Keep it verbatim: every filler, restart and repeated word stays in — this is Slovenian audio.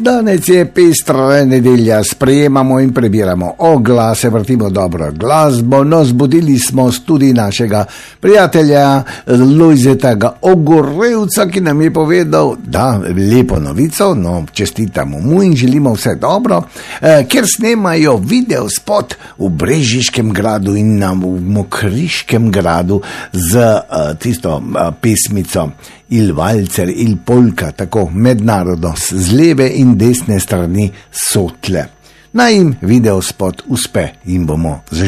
Danes je pestra nedelja, sprejemamo in prebiramo oglase, vrtimo dobro glasbo, no zbudili smo tudi našega prijatelja Lojzeta Ogorevca, ki nam je povedal, da lepo novico, no čestitamo mu in želimo vse dobro, eh, ker snemajo video spot v Brežiškem gradu in na Mokriškem gradu z eh, tisto eh, pesmico Il valcer, il polka, tako mednarodno, z leve in desne strani Sotle. Naj jim video spot uspe in bomo zaživeli.